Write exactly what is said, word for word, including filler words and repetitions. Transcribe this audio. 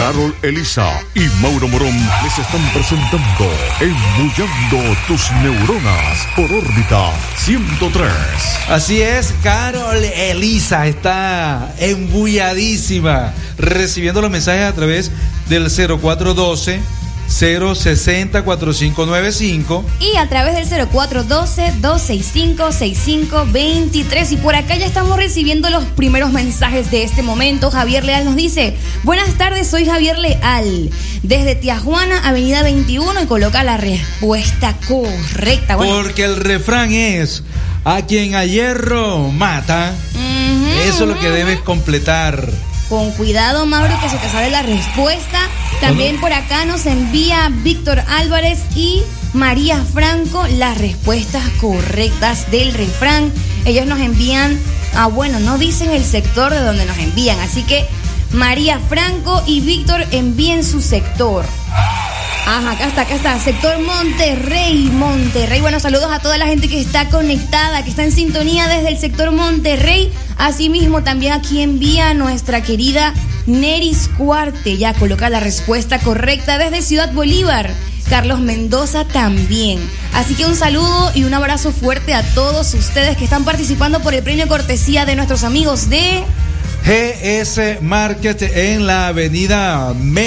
Carol Elisa y Mauro Morón les están presentando Embullando tus neuronas por órbita ciento tres. Así es, Carol Elisa está embulladísima, recibiendo los mensajes a través del cero cuatro uno dos, cero seis cero, cuatro cinco nueve cinco y a través del cero cuatro uno dos, dos seis cinco, seis cinco dos tres. Y por acá ya estamos recibiendo los primeros mensajes de este momento. Javier Leal nos dice: buenas tardes, soy Javier Leal desde Tijuana, avenida veintiuno, y coloca la respuesta correcta. Bueno, porque el refrán es: a quien a hierro mata. Uh-huh, Eso es lo que uh-huh. debes completar. Con cuidado, Mauro, que se te sale la respuesta. También por acá nos envía Víctor Álvarez y María Franco las respuestas correctas del refrán. Ellos nos envían, ah bueno, no dicen el sector de donde nos envían, así que María Franco y Víctor envíen su sector. Ajá, acá está, acá está, sector Monterrey, Monterrey. Bueno, saludos a toda la gente que está conectada, que está en sintonía desde el sector Monterrey. Asimismo, también aquí envía nuestra querida Neris Cuarte, ya coloca la respuesta correcta desde Ciudad Bolívar. Carlos Mendoza también. Así que un saludo y un abrazo fuerte a todos ustedes que están participando por el premio cortesía de nuestros amigos de G S Market en la avenida